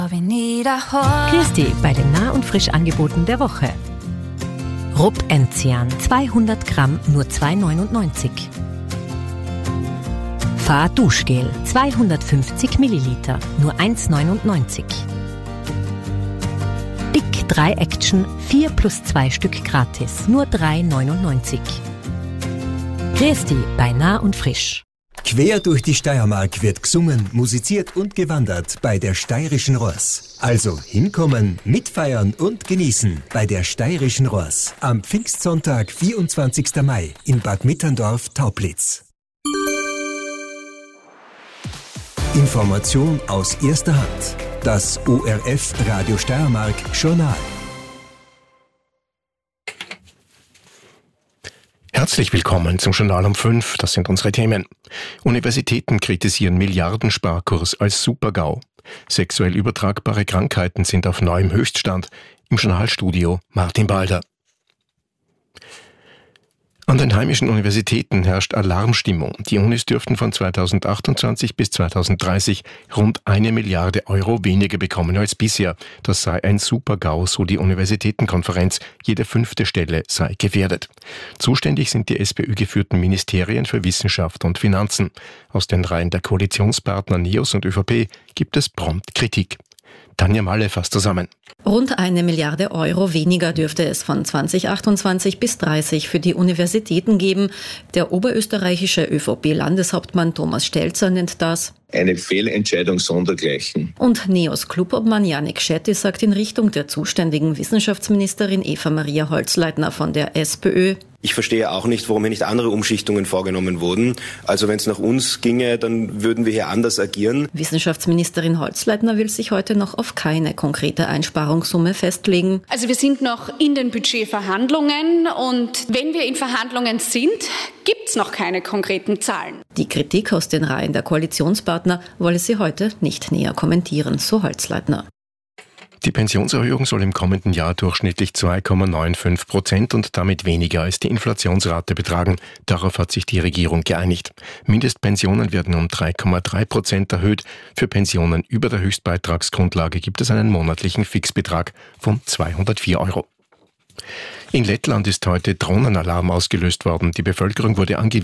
Christi bei den Nah- und Frischangeboten der Woche. Rupp Enzian 200 Gramm nur 2,99. Fahr Duschgel 250 Milliliter nur 1,99. Big 3 Action 4 plus 2 Stück gratis nur 3,99. Christi bei Nah und Frisch. Quer durch die Steiermark wird gesungen, musiziert und gewandert bei der Steirischen Ross. Also hinkommen, mitfeiern und genießen bei der Steirischen Ross. Am Pfingstsonntag, 24. Mai in Bad Mitterndorf-Taublitz. Information aus erster Hand. Das ORF Radio Steiermark Journal. Herzlich willkommen zum Journal um 5. Das sind unsere Themen. Universitäten kritisieren Milliardensparkurs als Super-GAU. Sexuell übertragbare Krankheiten sind auf neuem Höchststand. Im Journalstudio Martin Balder. An den heimischen Universitäten herrscht Alarmstimmung. Die Unis dürften von 2028 bis 2030 rund 1 Milliarde Euro weniger bekommen als bisher. Das sei ein Super-GAU, so die Universitätenkonferenz. Jede 5. Stelle sei gefährdet. Zuständig sind die SPÖ-geführten Ministerien für Wissenschaft und Finanzen. Aus den Reihen der Koalitionspartner NEOS und ÖVP gibt es prompt Kritik. Tanja Malle fasst zusammen. Rund 1 Milliarde Euro weniger dürfte es von 2028 bis 30 für die Universitäten geben. Der oberösterreichische ÖVP-Landeshauptmann Thomas Stelzer nennt das eine Fehlentscheidung sondergleichen. Und NEOS Clubobmann Janik Schetti sagt in Richtung der zuständigen Wissenschaftsministerin Eva-Maria Holzleitner von der SPÖ: Ich verstehe auch nicht, warum hier nicht andere Umschichtungen vorgenommen wurden. Also wenn es nach uns ginge, dann würden wir hier anders agieren. Wissenschaftsministerin Holzleitner will sich heute noch auf keine konkrete Einsparungssumme festlegen. Also wir sind noch in den Budgetverhandlungen und wenn wir in Verhandlungen sind, gibt es noch keine konkreten Zahlen. Die Kritik aus den Reihen der Koalitionspartner wolle sie heute nicht näher kommentieren, so Holzleitner. Die Pensionserhöhung soll im kommenden Jahr durchschnittlich 2,95% und damit weniger als die Inflationsrate betragen. Darauf hat sich die Regierung geeinigt. Mindestpensionen werden um 3,3% erhöht. Für Pensionen über der Höchstbeitragsgrundlage gibt es einen monatlichen Fixbetrag von 204 Euro. In Lettland ist heute Drohnenalarm ausgelöst worden. Die Bevölkerung wurde angewiesen,